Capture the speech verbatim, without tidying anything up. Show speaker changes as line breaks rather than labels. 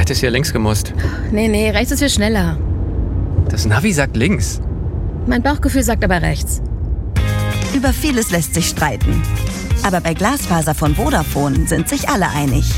hättest hier links gemusst.
Nee, nee, rechts ist viel schneller.
Das Navi sagt links.
Mein Bauchgefühl sagt aber rechts.
Über vieles lässt sich streiten. Aber bei Glasfaser von Vodafone sind sich alle einig.